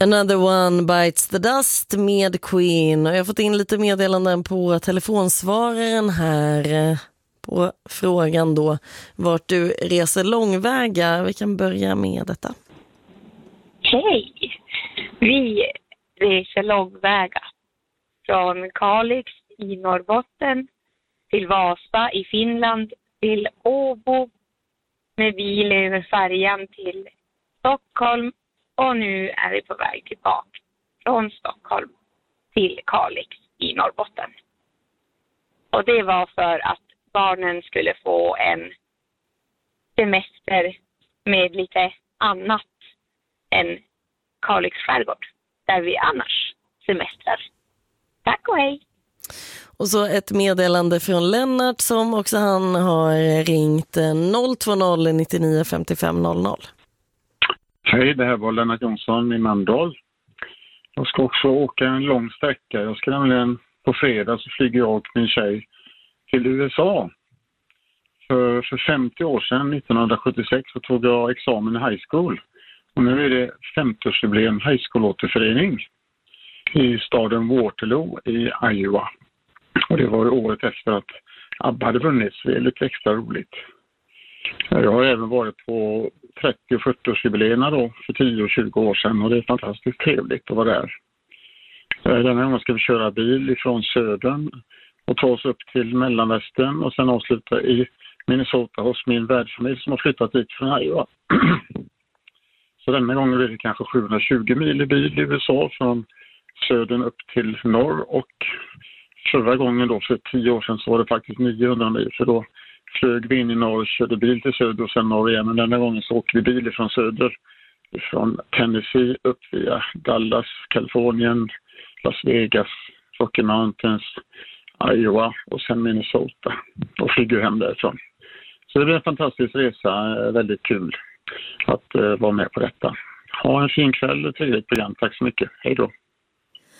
Another One Bites the Dust med Queen. Och jag har fått in lite meddelanden på telefonsvararen här på frågan då vart du reser långväga. Vi kan börja med detta. Hej! Vi reser långväga från Kalix i Norrbotten till Vasa i Finland till Åbo med bil över färjan till Stockholm. Och nu är vi på väg tillbaka från Stockholm till Kalix i Norrbotten. Och det var för att barnen skulle få en semester med lite annat än Kalix skärgård, där vi annars semestrar. Tack och hej! Och så ett meddelande från Lennart som också han har ringt 020 99 55 00. Hej, det här var Lennart Jonsson i Mölndal. Jag ska också åka en lång sträcka. Jag ska nämligen på fredag så flyger jag och min tjej till USA. För 50 år sedan, 1976, så tog jag examen i high school. Och nu är det 50-årsjubileum high school-återförening i staden Waterloo i Iowa. Och det var året efter att ABBA hade vunnit, så det är lite extra roligt. Jag har även varit på 30- och 40-årsjubileerna då för 10 och 20 år sedan och det är fantastiskt trevligt att vara där. Den här gången ska vi köra bil ifrån södern och ta oss upp till mellanvästern och sen avsluta i Minnesota hos min värdfamilj som har flyttat dit från Iowa. Så denna gången blir det kanske 720 mil i bil i USA från södern upp till norr och förra gången då för 10 år sedan så var det faktiskt 900 mil för då flög vi in i norr, körde bil till söder och sen norr igen. Men denna gången så åker vi bil från söder, från Tennessee upp via Dallas, Kalifornien, Las Vegas, Rocky Mountains, Iowa och sen Minnesota och flyger hem därifrån. Så det blir en fantastisk resa, väldigt kul att vara med på detta. Ha en fin kväll och trevligt program. Tack så mycket. Hej då.